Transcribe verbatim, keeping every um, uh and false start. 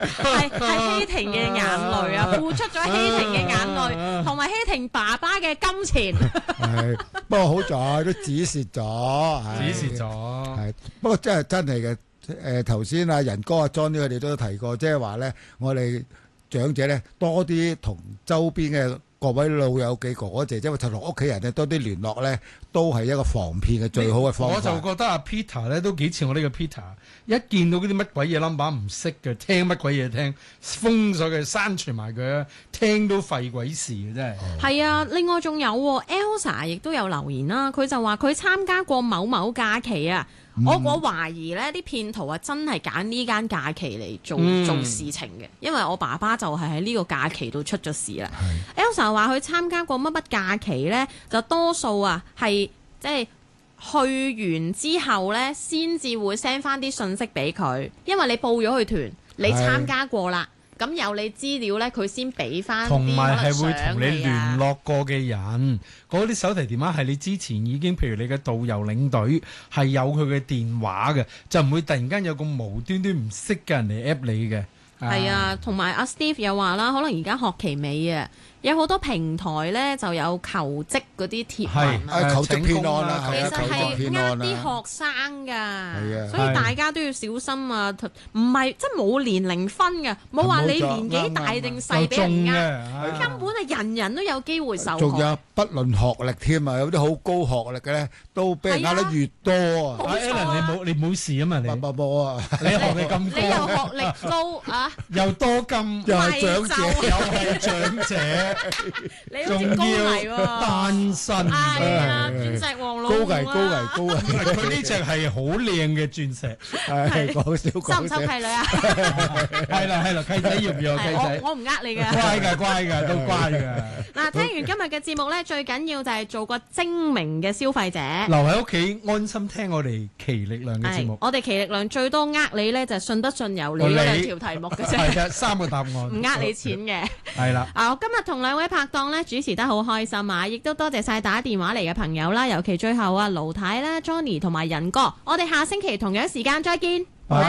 係係希婷嘅眼淚啊，付出咗希婷嘅眼淚，同埋希婷爸爸嘅金錢。 係，不過好在都止蝕咗， 止蝕咗。 係，不過真係真係嘅。誒頭先啊仁哥啊 Johnny 佢哋都提過，即係話咧，我哋長者咧多啲同周邊嘅各位老友記哥哥姐姐或者同屋企人咧多啲聯絡咧，都係一個防騙嘅最好嘅方法。 我就覺得阿 Peter 咧都幾似我呢個 Peter，一見到嗰啲乜鬼嘢 number 唔識嘅，聽乜鬼嘢聽，封咗佢，刪除埋佢啊，聽到廢鬼事嘅真係。 係啊，另外仲有 Elsa 亦都有留言啦，佢就話佢參加過某某假期啊。嗯、我我懷疑呢啲騙徒啊，真係揀呢間假期嚟做、嗯、做事情嘅，因為我爸爸就係喺呢個假期度出咗事啦。Elsa 話佢參加過乜乜假期呢，就多數啊係即係去完之後呢，先至會 send 翻啲信息俾佢，因為你報咗佢團，你參加過啦。咁有你資料咧，佢先俾翻啲同埋係會同你聯啊絡過嘅人，嗰啲手提電話係你之前已經，譬如你嘅導遊領隊係有佢嘅電話嘅，就唔會突然間有個無端端唔識嘅人嚟 app 你嘅。 係啊，同埋阿 Steve 又話啦，可能而家學期尾啊，有好多平台咧就有求職嗰啲貼文啊， 求職騙案啦， 其實係呃啲學生㗎，所以大家都要小心啊！唔係即係冇年齡分嘅，冇話你年紀大定細俾人呃，根本係人人都有機會受害。 仲有不論學歷添啊，有啲好高學歷嘅咧，都俾人呃得越多啊！ 阿 Alan 你冇你冇事啊嘛？你冇冇啊！ 你學歷咁高， 你又學歷高啊！ 又多金， 又係長者， 又係長者， 你好似高危喎， 單身， 係啊，鑽石王老高危高危高危， 佢呢隻係好靚嘅鑽石， 係講笑講笑， 收唔收契女啊？ 係啦係啦，契仔要唔要契仔？ 我我唔呃你嘅， 乖㗎乖㗎都乖㗎。 嗱，聽完今日嘅節目咧，最緊要就係做個精明嘅消費者， 留喺屋企安心聽我哋奇力量嘅節目。 我哋奇力量最多呃你咧，就信得信由你嗰兩條題目嘅啫。 係嘅，三個答案。 唔呃你錢嘅。 係啦。 啊，我今日同兩位拍檔咧主持得好開心啊！亦都多謝晒打電話嚟嘅朋友啦，尤其最後啊盧太啦、Johnny 同埋仁哥，我哋下星期同樣時間再見。